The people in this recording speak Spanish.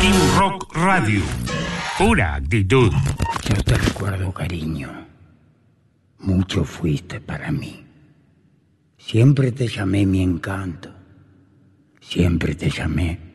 Team Rock Radio. Pura actitud. Yo te recuerdo, cariño. Mucho fuiste para mí. Siempre te llamé mi encanto. Siempre te llamé